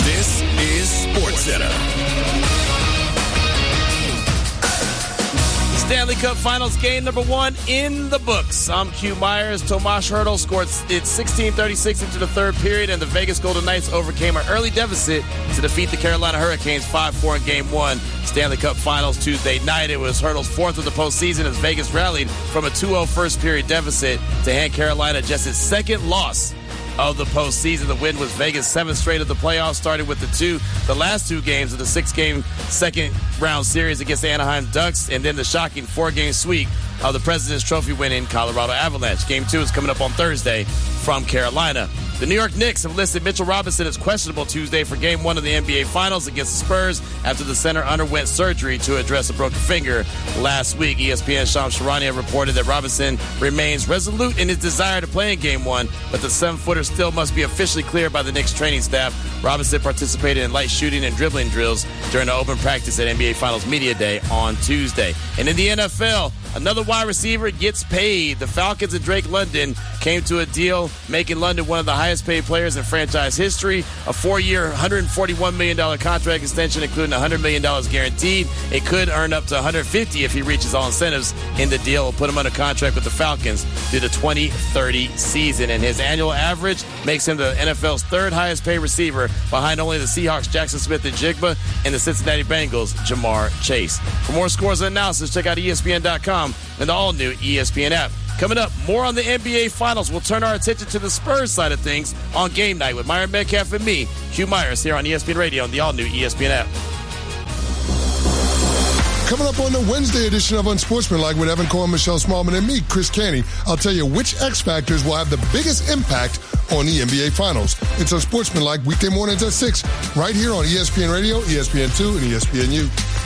This is SportsCenter. Stanley Cup Finals game number 1 in the books. I'm Q Myers. Tomas Hertl scored it 16:36 into the third period, and the Vegas Golden Knights overcame an early deficit to defeat the Carolina Hurricanes 5-4 in Game 1. Stanley Cup Finals Tuesday night. It was Hertl's fourth of the postseason as Vegas rallied from a 2-0 first period deficit to hand Carolina just its second loss of the postseason. The win was Vegas' 7th straight of the playoffs, starting with the last two games of the 6-game second-round series against the Anaheim Ducks, and then the shocking 4-game sweep of the President's Trophy winning Colorado Avalanche. Game 2 is coming up on Thursday from Carolina. The New York Knicks have listed Mitchell Robinson as questionable Tuesday for Game 1 of the NBA Finals against the Spurs after the center underwent surgery to address a broken finger last week. ESPN's Shams Charania reported that Robinson remains resolute in his desire to play in Game 1, but the 7-footer still must be officially cleared by the Knicks training staff. Robinson participated in light shooting and dribbling drills during the open practice at NBA Finals Media Day on Tuesday. And in the NFL, another wide receiver gets paid. The Falcons and Drake London came to a deal making London one of the highest paid players in franchise history. A 4-year, $141 million contract extension, including $100 million guaranteed. It could earn up to $150 if he reaches all incentives in the deal. Will put him under contract with the Falcons through the 2030 season. And his annual average makes him the NFL's third highest paid receiver, behind only the Seahawks' Jackson Smith-Njigba and the Cincinnati Bengals' Jamar Chase. For more scores and analysis, check out ESPN.com and the all-new ESPN app. Coming up, more on the NBA Finals. We'll turn our attention to the Spurs side of things on Game Night with Myron Metcalf and me, Q Myers, here on ESPN Radio and the all-new ESPN app. Coming up on the Wednesday edition of Unsportsmanlike with Evan Cohen, Michelle Smallman, and me, Chris Canty, I'll tell you which X Factors will have the biggest impact on the NBA Finals. It's Unsportsmanlike weekday mornings at 6, right here on ESPN Radio, ESPN2, and ESPNU.